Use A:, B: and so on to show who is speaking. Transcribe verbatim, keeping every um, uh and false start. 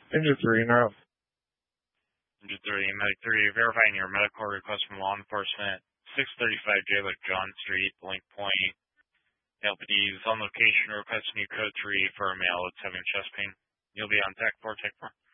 A: Ninja three, now.
B: Ninja three, Medic three, verifying your medical request from law enforcement. six thirty-five J. John Street, Link Point. L P D is on location requesting you code three for a male that's having chest pain. You'll be on Tech four, Tech four.